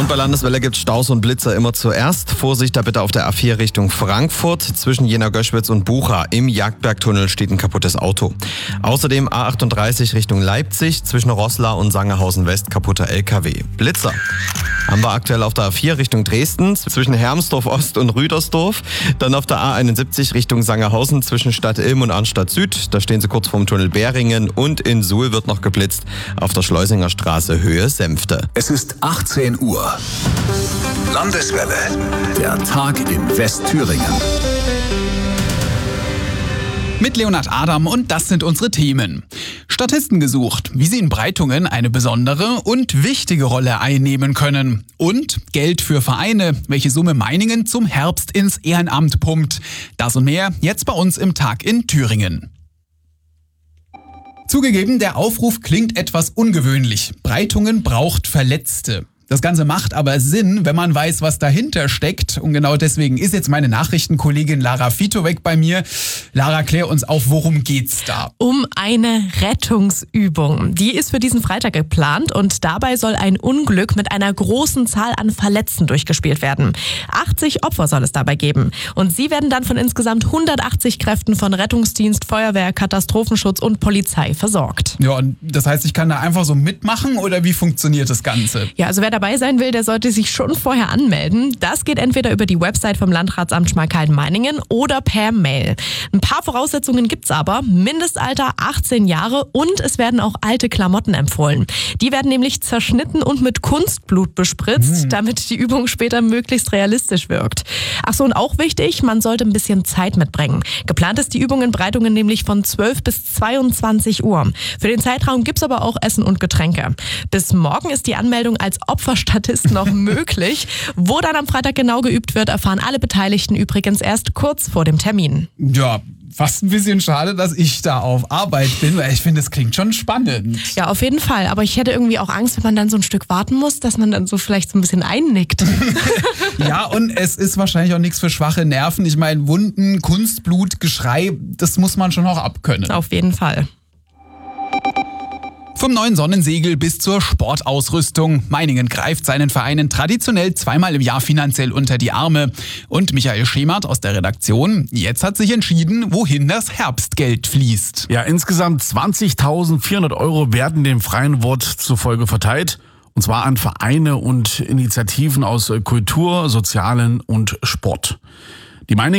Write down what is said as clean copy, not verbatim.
Und bei Landeswelle gibt es Staus und Blitzer immer zuerst. Vorsicht da bitte auf der A4 Richtung Frankfurt. Zwischen Jena-Göschwitz und Bucha im Jagdbergtunnel steht ein kaputtes Auto. Außerdem A38 Richtung Leipzig. Zwischen Roßla und Sangerhausen West kaputter LKW. Blitzer haben wir aktuell auf der A4 Richtung Dresden. Zwischen Hermsdorf Ost und Rüdersdorf. Dann auf der A71 Richtung Sangerhausen zwischen Stadt Ilm und Arnstadt Süd. Da stehen sie kurz vorm Tunnel Beringen. Und in Suhl wird noch geblitzt auf der Schleusinger Straße Höhe Senfte. Es ist 18 Uhr. Landeswelle. Der Tag in Westthüringen. Mit Leonhard Adam und das sind unsere Themen. Statisten gesucht, wie sie in Breitungen eine besondere und wichtige Rolle einnehmen können. Und Geld für Vereine, welche Summe Meiningen zum Herbst ins Ehrenamt pumpt. Das und mehr jetzt bei uns im Tag in Thüringen. Zugegeben, der Aufruf klingt etwas ungewöhnlich. Breitungen braucht Verletzte. Das Ganze macht aber Sinn, wenn man weiß, was dahinter steckt. Und genau deswegen ist jetzt meine Nachrichtenkollegin Lara Fitowek bei mir. Lara, klär uns auf, worum geht's da? Um eine Rettungsübung. Die ist für diesen Freitag geplant und dabei soll ein Unglück mit einer großen Zahl an Verletzten durchgespielt werden. 80 Opfer soll es dabei geben. Und sie werden dann von insgesamt 180 Kräften von Rettungsdienst, Feuerwehr, Katastrophenschutz und Polizei versorgt. Ja, und das heißt, ich kann da einfach so mitmachen oder wie funktioniert das Ganze? Ja, also wer dabei sein will, der sollte sich schon vorher anmelden. Das geht entweder über die Website vom Landratsamt Schmalkalden-Meiningen oder per Mail. Ein paar Voraussetzungen gibt's aber. Mindestalter 18 Jahre und es werden auch alte Klamotten empfohlen. Die werden nämlich zerschnitten und mit Kunstblut bespritzt, damit die Übung später möglichst realistisch wirkt. Ach so, und auch wichtig, man sollte ein bisschen Zeit mitbringen. Geplant ist die Übung in Breitungen nämlich von 12 bis 22 Uhr. Für den Zeitraum gibt's aber auch Essen und Getränke. Bis morgen ist die Anmeldung als Opferstatist noch möglich. Wo dann am Freitag genau geübt wird, erfahren alle Beteiligten übrigens erst kurz vor dem Termin. Ja, fast ein bisschen schade, dass ich da auf Arbeit bin, weil ich finde, es klingt schon spannend. Ja, auf jeden Fall. Aber ich hätte irgendwie auch Angst, wenn man dann so ein Stück warten muss, dass man dann so vielleicht so ein bisschen einnickt. Ja, und es ist wahrscheinlich auch nichts für schwache Nerven. Ich meine, Wunden, Kunstblut, Geschrei, das muss man schon auch abkönnen. Auf jeden Fall. Vom neuen Sonnensegel bis zur Sportausrüstung. Meiningen greift seinen Vereinen traditionell zweimal im Jahr finanziell unter die Arme. Und Michael Schemert aus der Redaktion, jetzt hat sich entschieden, wohin das Herbstgeld fließt. Ja, insgesamt 20.400 € werden dem freien Wort zufolge verteilt. Und zwar an Vereine und Initiativen aus Kultur, Sozialen und Sport. Die Meiningen